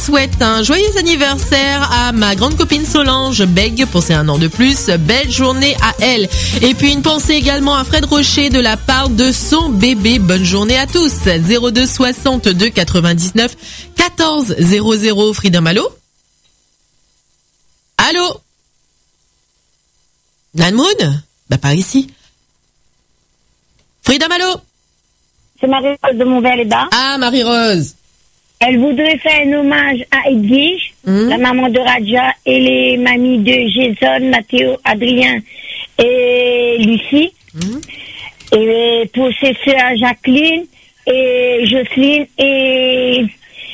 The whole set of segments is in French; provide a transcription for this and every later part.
Souhaite un joyeux anniversaire à ma grande copine Solange Beg pour ses 1 an de plus. Belle journée à elle. Et puis une pensée également à Fred Rocher de la part de son bébé. Bonne journée à tous. 02 62 99 14 00. Freedom, allô? Allô? Nanmoun? Bah par ici. Freedom, allô? C'est Marie-Rose de Montverlet-Bas. Ah, Marie-Rose. Elle voudrait faire un hommage à Edwige, la maman de Raja, et les mamies de Jason, Mathéo, Adrien et Lucie. Et pour ses sœurs Jacqueline et Jocelyne et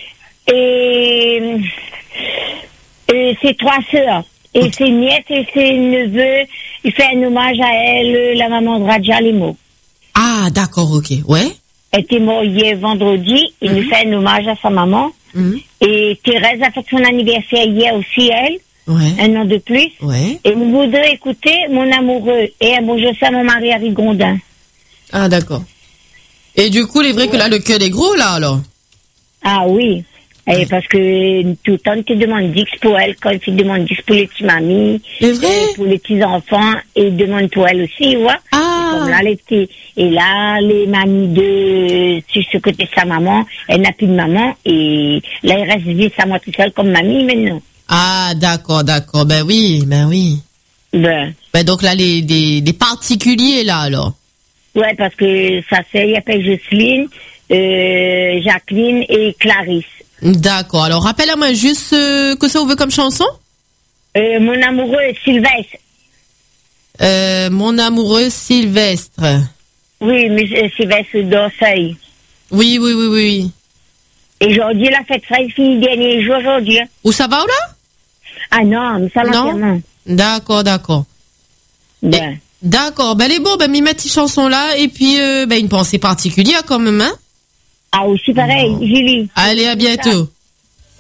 ses 3 sœurs. Et ses nièces et ses neveux. Il fait un hommage à elle, la maman de Raja, les mots. Ah, d'accord, ok. Ouais. Elle était morte hier vendredi. Il nous fait un hommage à sa maman. Et Thérèse a fait son anniversaire hier aussi, elle. Ouais. 1 an de plus. Ouais. Et nous voudrions écouter Mon amoureux. Et un bonjour à mon mari Harry Gondin. Ah, d'accord. Et du coup, il est vrai que là, le cœur est gros, là, alors? Ah oui. Et parce que tout le temps, tu demandes 10 pour elle, quand tu demandes 10 pour les petits mamies, C'est vrai? pour les petits enfants, et demande pour elle aussi, tu vois. Ah. Comme là, les petits. Et là, les mamies de, sur ce côté de sa maman, elle n'a plus de maman, et là, il reste juste à moi tout seul comme mamie maintenant. Ah, d'accord, d'accord. Ben oui. Ben. Ben donc là, des particuliers, là, alors. Ouais, parce que ça c'est, il appelle Jocelyne, Jacqueline et Clarisse. D'accord. Alors, rappelle-moi juste que ça vous veut comme chanson? Mon amoureux Sylvestre. Mon amoureux Sylvestre. Oui, mais Sylvestre d'Orsay. Oui. Et aujourd'hui, la fête ça, il finit dernier jour aujourd'hui. Où ça va, ou là? Ah non, mais ça l'enterrement. D'accord. Ben. D'accord. Ben, les bon, ben, m'y mettre cette chanson-là, et puis, ben, une pensée particulière, quand même, hein? Ah, aussi pareil, Julie. Allez, à bientôt.